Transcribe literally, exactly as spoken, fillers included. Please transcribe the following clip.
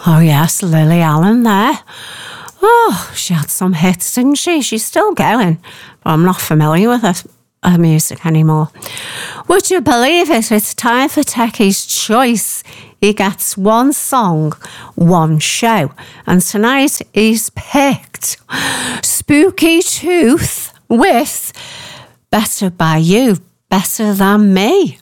Oh, yes, Lily Allen there. Oh, she had some hits, didn't she? She's still going, but I'm not familiar with her, her music anymore. Would you believe it? It's time for Techie's Choice. He gets one song, one show. And tonight he's picked Spooky Tooth with Better By You, Better Than Me.